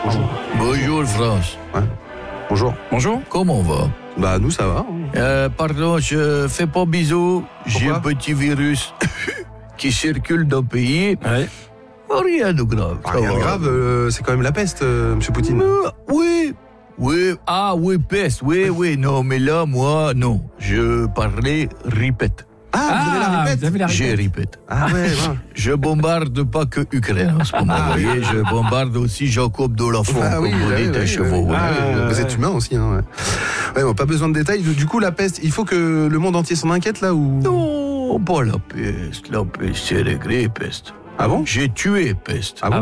Bonjour France. Ouais. Bonjour. Bonjour. Comment on va? Bah nous ça va. Pardon, je fais pas bisous. J'ai un petit virus qui circule dans le pays. Ouais. Rien de grave. Rien de grave, c'est quand même la peste, monsieur Poutine. Oui. Oui, peste. Oui. Non, mais là, moi, non. Je parlais répète. Vous avez la répète. J'ai répète. Ah ouais. Je bombarde pas que Ukraine en ce moment. Vous voyez, je bombarde aussi Jacob Dolafon, comme vous dites, un chevaux. Vous êtes humain aussi, hein. Ouais, bon, pas besoin de détails. Du coup, la peste, il faut que le monde entier s'en inquiète là ou? Non, pas la peste. La peste, c'est réglé, peste. Ah bon? J'ai tué peste. Ah bon?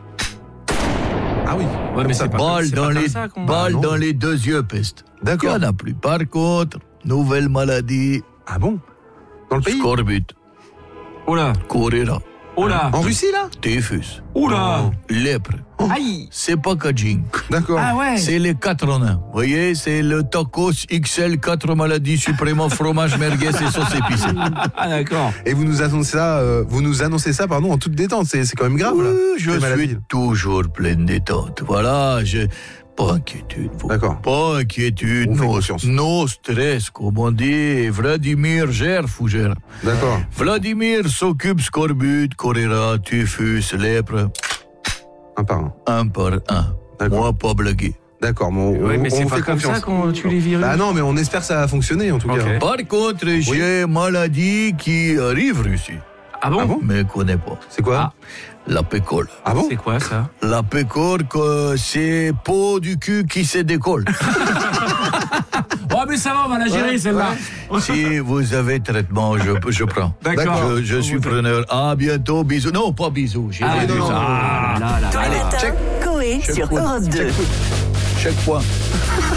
Ah oui. Ouais, mais c'est pas Balle dans les balles dans les 2 yeux, peste. D'accord. Il n'y en a plus. Par contre, nouvelle maladie. Ah bon? Dans le pays? Scorbut, Oula. choléra, Oula. En Russie là? typhus, Oula. lèpre. Aïe. C'est pas Kajing. D'accord. Ah ouais. C'est les 4 en 1. Vous voyez, c'est le tacos XL 4 maladies suprêmement fromage merguez et sauce épicée. Ah d'accord. Et vous nous annoncez ça, en toute détente. C'est quand même grave là. Je ces maladies. suis toujours pleine détente. Voilà, pas inquiétude. D'accord. Pas inquiétude. On fait confiance. No stress, comme on dit. Vladimir gère, fougère. D'accord. Vladimir s'occupe scorbut, choléra, typhus, lèpre, Un par un. un par un. D'accord. Moi, pas blagué. D'accord, bon, Ouais, mais on c'est fait pas comme confiance. ça qu'on tue les virus. Bah non, mais on espère que ça va fonctionner en tout Ok. cas. Par contre, j'ai maladie qui arrive ici. Ah bon? Ah bon? Mais connais pas. C'est quoi? La pécole. Ah bon? C'est quoi ça? La pécore, c'est peau du cul qui se décolle. Oh mais ça va, on va la gérer celle-là. Si vous avez traitement, je prends. D'accord. Je suis preneur. À bientôt, bisous. Non, pas bisous. J'ai Ah, dit non, ça. non. Ah là là. Tous les matins, Coé sur Europe 2. Chaque fois.